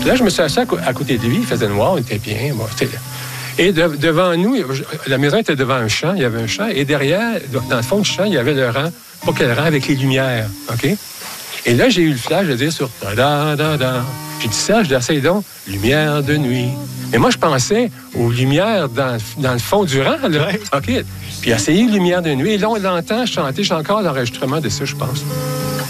Là, je me suis assis à côté de lui, il faisait noir, on était bien. Bon, et devant nous, la maison était devant un champ, il y avait un champ, et derrière, dans le fond du champ, il y avait le rang, pas quel rang, avec les lumières, OK? Et là, j'ai eu le flash de dire sur ta-da-da-da. J'ai dit, Serge, essaye donc, lumière de nuit. Mais moi, je pensais aux lumières dans le fond du rang, là. Ouais. OK? Puis essayer lumière de nuit. Et là, on l'entend chanter, j'ai encore l'enregistrement de ça, je pense.